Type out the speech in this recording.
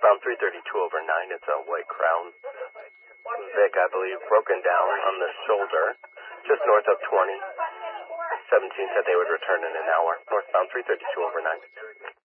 Northbound 332 over 9, it's a white Crown Vic, I believe, broken down on the shoulder, just north of 20. 17 said they would return in an hour. Northbound 332 over 9.